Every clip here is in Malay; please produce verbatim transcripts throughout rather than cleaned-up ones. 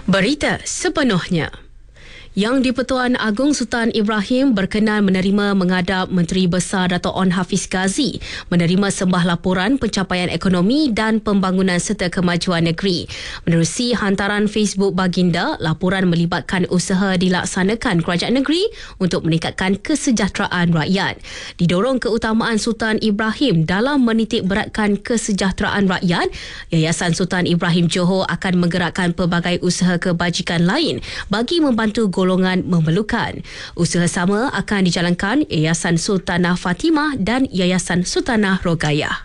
Berita sepenuhnya. Yang di-Pertuan Agong Sultan Ibrahim berkenan menerima menghadap Menteri Besar Dato' On Hafiz Ghazi menerima sembah laporan pencapaian ekonomi dan pembangunan serta kemajuan negeri. Menerusi hantaran Facebook baginda, laporan melibatkan usaha dilaksanakan kerajaan negeri untuk meningkatkan kesejahteraan rakyat. Didorong keutamaan Sultan Ibrahim dalam menitik beratkan kesejahteraan rakyat, Yayasan Sultan Ibrahim Johor akan menggerakkan pelbagai usaha kebajikan lain bagi membantu golongan golongan memerlukan. Usaha sama akan dijalankan Yayasan Sultanah Fatimah dan Yayasan Sultanah Rogayah.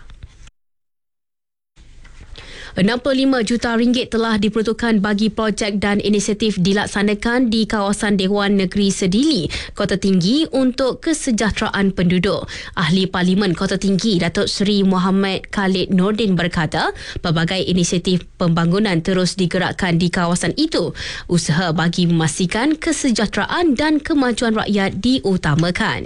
enam puluh lima juta ringgit telah diperuntukkan bagi projek dan inisiatif dilaksanakan di kawasan Dewan Negeri Sedili, Kota Tinggi untuk kesejahteraan penduduk. Ahli Parlimen Kota Tinggi, Datuk Seri Muhammad Khalid Nordin berkata, pelbagai inisiatif pembangunan terus digerakkan di kawasan itu. Usaha bagi memastikan kesejahteraan dan kemajuan rakyat diutamakan.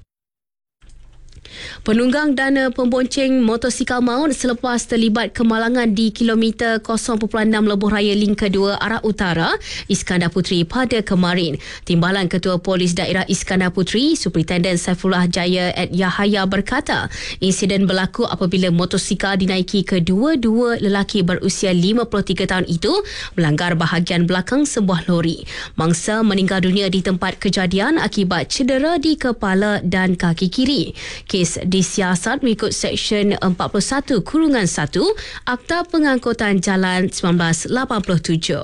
Penunggang dana pembonceng motosikal maut selepas terlibat kemalangan di kilometer kosong perpuluhan enam Lebuh Raya Link kedua arah utara Iskandar Puteri pada kemarin. Timbalan Ketua Polis Daerah Iskandar Puteri, Superintendent Saifullah Jaya Ed Yahaya berkata, insiden berlaku apabila motosikal dinaiki kedua-dua lelaki berusia lima puluh tiga tahun itu melanggar bahagian belakang sebuah lori. Mangsa meninggal dunia di tempat kejadian akibat cedera di kepala dan kaki kiri. Kes disiasat mengikut Seksyen empat puluh satu Kurungan satu Akta Pengangkutan Jalan seribu sembilan ratus lapan puluh tujuh.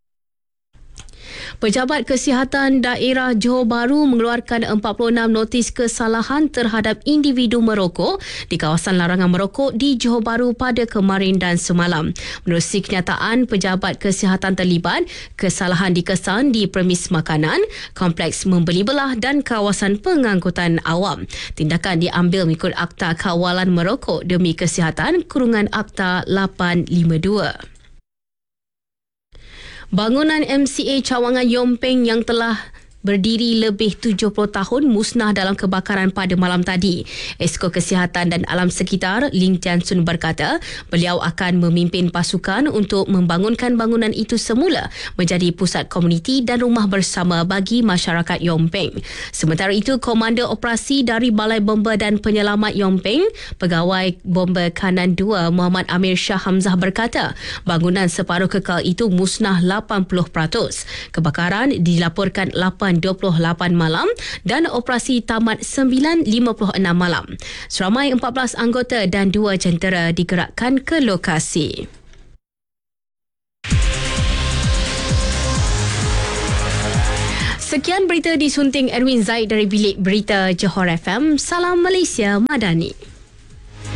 Pejabat Kesihatan Daerah Johor Bahru mengeluarkan empat puluh enam notis kesalahan terhadap individu merokok di kawasan larangan merokok di Johor Bahru pada kemarin dan semalam. Menerusi kenyataan pejabat kesihatan terlibat, kesalahan dikesan di premis makanan, kompleks membeli belah dan kawasan pengangkutan awam. Tindakan diambil mengikut Akta Kawalan Merokok Demi Kesihatan Kurungan Akta lapan lima dua. Bangunan M C A Cawangan Yompeng yang telah berdiri lebih tujuh puluh tahun musnah dalam kebakaran pada malam tadi. Esko Kesihatan dan Alam Sekitar Ling Tiansun berkata, beliau akan memimpin pasukan untuk membangunkan bangunan itu semula menjadi pusat komuniti dan rumah bersama bagi masyarakat Yompeng. Sementara itu, Komander Operasi dari Balai Bomba dan Penyelamat Yompeng, Pegawai Bomba Kanan dua Muhammad Amir Shah Hamzah berkata, bangunan separuh kekal itu musnah lapan puluh peratus. Kebakaran dilaporkan lapan dua puluh lapan malam dan operasi tamat sembilan lima puluh enam malam. Seramai empat belas anggota dan dua jentera digerakkan ke lokasi. Sekian berita disunting Erwin Zaid dari Bilik Berita Johor F M. Salam Malaysia Madani.